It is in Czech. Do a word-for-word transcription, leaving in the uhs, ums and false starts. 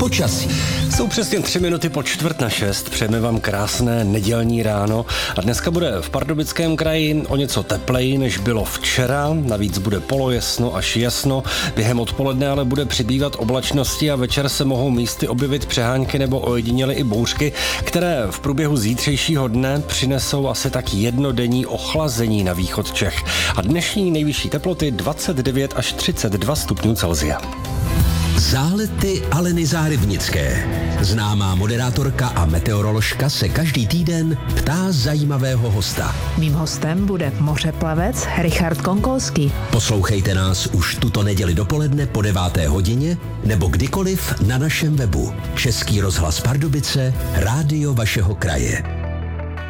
Počasí. Jsou přesně tři minuty po čtvrt na šest, přejeme vám krásné nedělní ráno a dneska bude v Pardubickém kraji o něco tepleji, než bylo včera, navíc bude polojasno až jasno, během odpoledne ale bude přibývat oblačnosti a večer se mohou místy objevit přehánky nebo ojediněly i bouřky, které v průběhu zítřejšího dne přinesou asi tak jednodenní ochlazení na východ Čech a dnešní nejvyšší teploty dvacet devět až třicet dva stupňů Celsia. Zálety Aleny Zárybnické. Známá moderátorka a meteoroložka se každý týden ptá zajímavého hosta. Mým hostem bude mořeplavec Richard Konkolský. Poslouchejte nás už tuto neděli dopoledne po deváté hodině nebo kdykoliv na našem webu. Český rozhlas Pardubice, rádio vašeho kraje.